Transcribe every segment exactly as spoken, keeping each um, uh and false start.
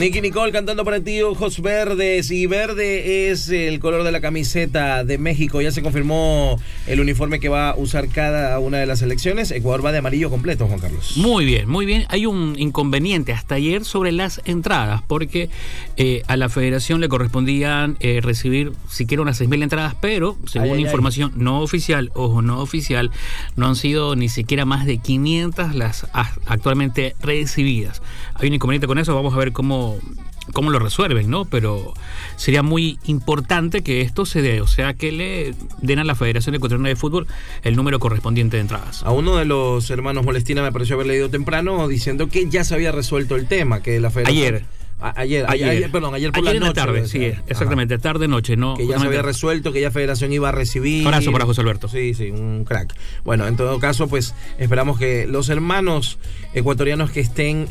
Nicky Nicole cantando para ti, ojos verdes. Y verde es el color de la camiseta de México. Ya se confirmó el uniforme que va a usar cada una de las selecciones. Ecuador va de amarillo completo, Juan Carlos. Muy bien, muy bien. Hay un inconveniente hasta ayer sobre las entradas, porque eh, a la federación le correspondían eh, recibir siquiera unas seis mil entradas, pero según ay, ay, información ay. no oficial, ojo, no oficial, no han sido ni siquiera más de quinientas las actualmente recibidas. Hay un inconveniente con eso, vamos a ver cómo, cómo lo resuelven, ¿no? Pero sería muy importante que esto se dé, o sea, que le den a la Federación Ecuatoriana de Fútbol el número correspondiente de entradas. A uno de los hermanos Molestina me pareció haber leído temprano diciendo que ya se había resuelto el tema, que la Federación... Ayer. A, ayer, ayer, ayer, perdón, ayer por ayer la en noche. la tarde, sí, exactamente, ajá. tarde, noche, ¿no? Que ya se había resuelto, que ya Federación iba a recibir. Abrazo para José Alberto. Sí, sí, un crack. Bueno, en todo caso, pues esperamos que los hermanos ecuatorianos que estén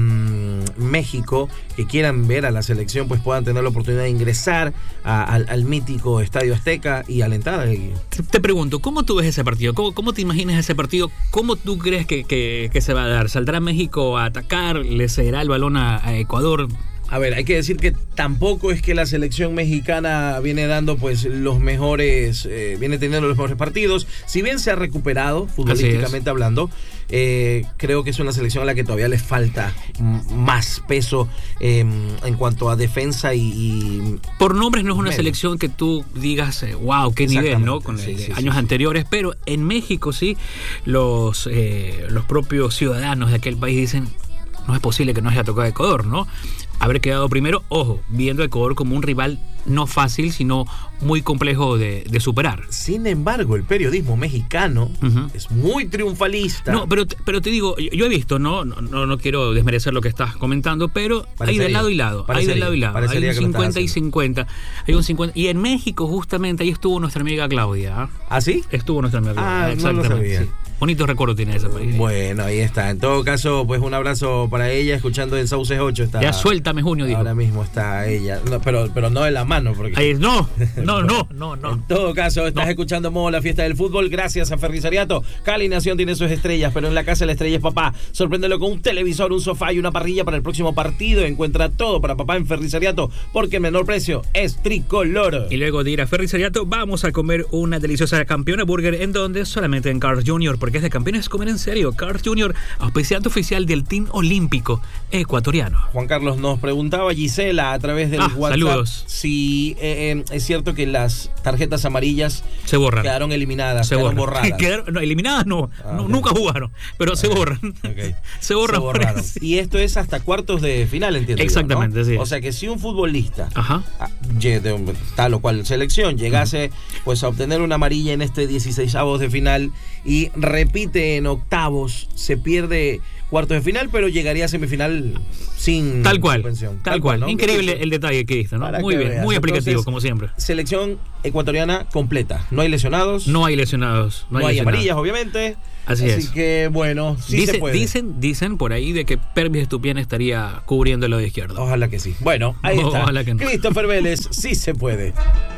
en México, que quieran ver a la selección, pues puedan tener la oportunidad de ingresar a, al, al mítico Estadio Azteca y alentar. Te, te pregunto, ¿cómo tú ves ese partido? ¿Cómo, cómo te imaginas ese partido? ¿Cómo tú crees que, que, que se va a dar? ¿Saldrá México a atacar? ¿Le cederá el balón a, a Ecuador? A ver, hay que decir que tampoco es que la selección mexicana viene dando pues los mejores, eh, viene teniendo los mejores partidos. Si bien se ha recuperado futbolísticamente hablando, eh, creo que es una selección a la que todavía le falta m- más peso eh, en cuanto a defensa y, y... Por nombres no es una medio. selección que tú digas, eh, wow, qué nivel, ¿no? Con sí, eh, sí, años sí, anteriores, sí. Pero en México sí, los, eh, los propios ciudadanos de aquel país dicen, no es posible que no haya tocado a Ecuador, ¿no? Haber quedado primero, ojo, viendo a Ecuador como un rival no fácil, sino muy complejo de, de superar. Sin embargo, el periodismo mexicano uh-huh. es muy triunfalista. No, pero, pero te digo, yo, yo he visto, ¿no? No, no no quiero desmerecer lo que estás comentando, pero parecería, hay de lado y lado. Hay de lado y lado. Hay un cincuenta y cincuenta. Hay un cincuenta. Y en México, justamente, ahí estuvo nuestra amiga Claudia. ¿Ah, sí? Estuvo nuestra amiga Claudia. Ah, exactamente. No lo sabía. Sí. Bonito recuerdo tiene ese país. Bueno, ahí está. En todo caso, pues un abrazo para ella, escuchando en Sauces ocho. Está, ya suéltame junio, dijo. Ahora mismo está ella. No, pero, pero no de la mano. Porque... Ahí, no, no, no, no, no. En todo caso, estás no. escuchando Modo La Fiesta del Fútbol. Gracias a Ferrizariato. Cali Nación tiene sus estrellas, pero en la casa la estrella es papá. Sorpréndelo con un televisor, un sofá y una parrilla para el próximo partido. Encuentra todo para papá en Ferrizariato, porque el menor precio es tricolor. Y luego de ir a Ferrizariato, vamos a comer una deliciosa Campeona Burger, en donde solamente en Carl's junior, porque es de campeones comer en serio. Carl's junior, auspiciante oficial del Team Olímpico Ecuatoriano. Juan Carlos, nos preguntaba Gisela a través del ah, WhatsApp saludos. si eh, eh, es cierto que las tarjetas amarillas se borran, quedaron eliminadas, se quedaron borran. borradas. Quedaron, no, eliminadas no, ah, no okay. nunca jugaron, pero okay. se borran. Okay. se borran. Se borraron. Y esto es hasta cuartos de final, entiendo. Exactamente, yo, ¿no? sí. O sea que si un futbolista, Ajá. de tal o cual selección, llegase uh-huh. pues a obtener una amarilla en este dieciseisavos de final y repite en octavos, se pierde cuartos de final, pero llegaría a semifinal sin tal cual, suspensión. Tal, tal cual, ¿no? Increíble el detalle que diste, ¿no? Para muy bien, veas. Muy aplicativo. Entonces, como siempre. Selección ecuatoriana completa, no hay lesionados. No hay lesionados. No hay, no hay lesionados. amarillas, obviamente. Así, Así es. Así que, bueno, sí Dice, se puede. Dicen, dicen por ahí de que Pervis Estupián estaría cubriendo el lado izquierdo. Ojalá que sí. Bueno, ahí está. Ojalá que no. Christopher Vélez, sí se puede.